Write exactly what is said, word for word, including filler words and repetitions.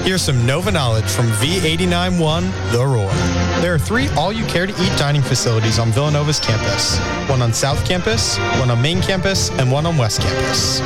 Here's some Nova knowledge from V eighty-nine point one The Roar. There are three all-you-care-to-eat dining facilities on Villanova's campus. One on South Campus, one on Main Campus, and one on West Campus.